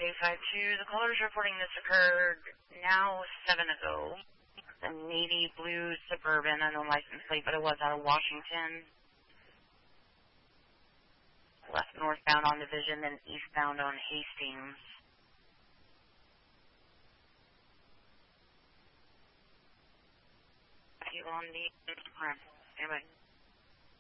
8852, the caller is reporting this occurred now 7 ago. A navy blue Suburban, I don't know license plate, but it was out of Washington. Left northbound on Division, then eastbound on Hastings. You on the... Alright, anyway.